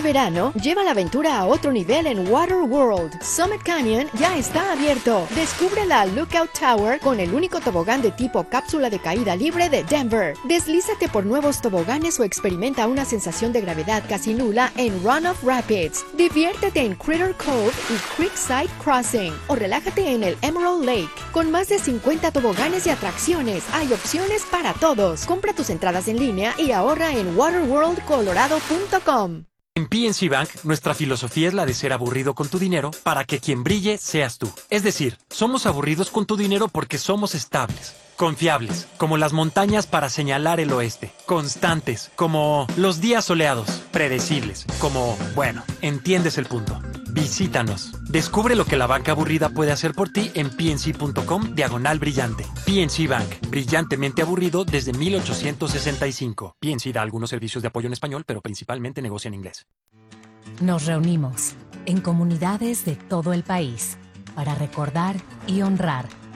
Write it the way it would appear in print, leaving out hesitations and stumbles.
verano, lleva la aventura a otro nivel en Water World. Summit Canyon ya está abierto. Descubre la Lookout Tower con el único tobogán de tipo cápsula de caída libre de Denver. Deslízate por nuevos toboganes o experimenta una sensación de gravedad casi nula en Runoff Rapids. Diviértete en Critter Cove y Creekside Crossing o relájate en el Emerald Lake. Con más de 50 toboganes y atracciones, hay opciones para todos. Compra tus entradas en línea y ahorra en waterworldcolorado.com. En PNC Bank, nuestra filosofía es la de ser aburrido con tu dinero para que quien brille seas tú. Es decir, somos aburridos con tu dinero porque somos estables, confiables, como las montañas para señalar el oeste, constantes, como los días soleados, predecibles, como, bueno, entiendes el punto. Visítanos. Descubre lo que la banca aburrida puede hacer por ti en pnc.com/brillante. PNC Bank, brillantemente aburrido desde 1865. PNC da algunos servicios de apoyo en español, pero principalmente negocia en inglés. Nos reunimos en comunidades de todo el país para recordar y honrar